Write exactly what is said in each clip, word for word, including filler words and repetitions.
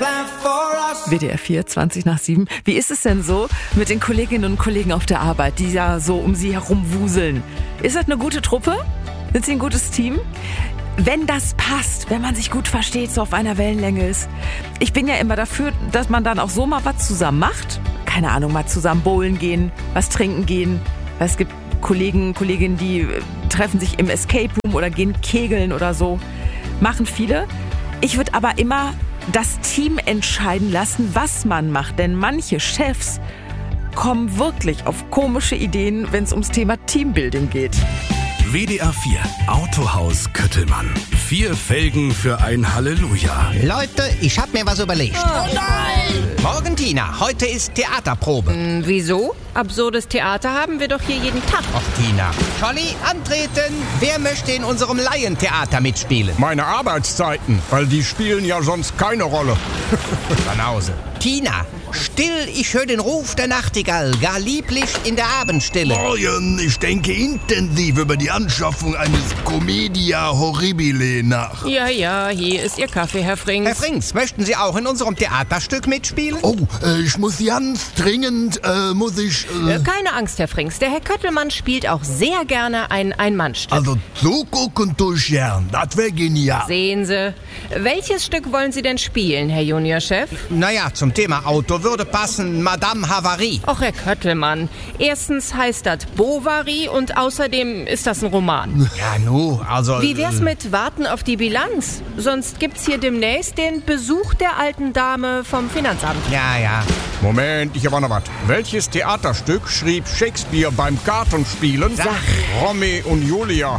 W D R vier, zwanzig nach sieben. Wie ist es denn so mit den Kolleginnen und Kollegen auf der Arbeit, die ja so um Sie herum wuseln? Ist das eine gute Truppe? Sind Sie ein gutes Team? Wenn das passt, wenn man sich gut versteht, so auf einer Wellenlänge ist. Ich bin ja immer dafür, dass man dann auch so mal was zusammen macht. Keine Ahnung, mal zusammen bowlen gehen, was trinken gehen. Es gibt Kollegen, Kolleginnen, die treffen sich im Escape Room oder gehen kegeln oder so. Machen viele. Ich würde aber immer das Team entscheiden lassen, was man macht. Denn manche Chefs kommen wirklich auf komische Ideen, wenn es ums Thema Teambuilding geht. W D R vier Autohaus Köttelmann. Vier Felgen für ein Halleluja. Leute, ich hab mir was überlegt. Oh nein! Morgen, Tina, heute ist Theaterprobe. Hm, wieso? Absurdes Theater haben wir doch hier jeden Tag. Och, Tina. Scholli, antreten. Wer möchte in unserem Laientheater mitspielen? Meine Arbeitszeiten, weil die spielen ja sonst keine Rolle. Banause. Tina, still, ich höre den Ruf der Nachtigall, gar lieblich in der Abendstille. Morgen, ich denke intensiv über die Anschaffung eines Commedia Horribile nach. Ja, ja, hier ist Ihr Kaffee, Herr Frings. Herr Frings, möchten Sie auch in unserem Theaterstück mitspielen? Oh, äh, ich muss ganz dringend, äh, muss ich... Äh, Keine Angst, Herr Frings, der Herr Köttelmann spielt auch sehr gerne ein Ein-Mann-Stück. also zugucken durch gern, das wäre genial. Sehen Sie. Welches Stück wollen Sie denn spielen, Herr Juniorchef? Naja, zum Thema Auto würde passen Madame Havarie. Och, Herr Köttelmann. Erstens heißt das Bovary und außerdem ist das ein Roman. Ja, nu, also... Wie wär's mit Warten auf die Bilanz? Sonst gibt's hier demnächst den Besuch der alten Dame vom Finanzamt. Ja, ja. Moment, ich habe noch was. Welches Theaterstück schrieb Shakespeare beim Kartenspielen? Sag. Romeo und Julia.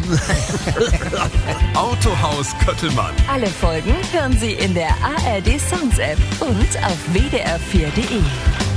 Autohaus Köttelmann. Alle Folgen hören Sie in der A R D Sounds App und auf w d r vier punkt d e.